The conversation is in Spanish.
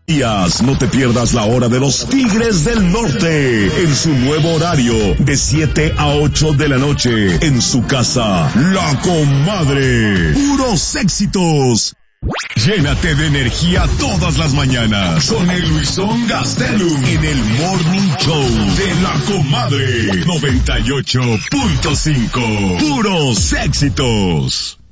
No te pierdas la hora de los Tigres del Norte en su nuevo horario de 7 a 8 de la noche en su casa, La Comadre. Puros éxitos. Llénate de energía todas las mañanas con el Luisón Gastelum en el Morning Show de La Comadre 98.5. Puros éxitos.